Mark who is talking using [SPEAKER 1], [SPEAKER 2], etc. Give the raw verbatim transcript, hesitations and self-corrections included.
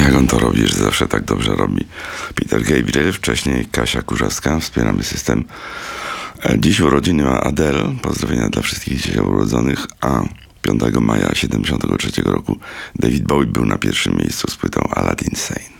[SPEAKER 1] Jak on to robi, że zawsze tak dobrze robi. Peter Gabriel, wcześniej Kasia Kurzawska, wspieramy system. Dziś urodziny ma Adele, pozdrowienia dla wszystkich dzisiaj urodzonych, a piątego maja tysiąc dziewięćset siedemdziesiątego trzeciego roku David Bowie był na pierwszym miejscu z płytą Aladdin Sane.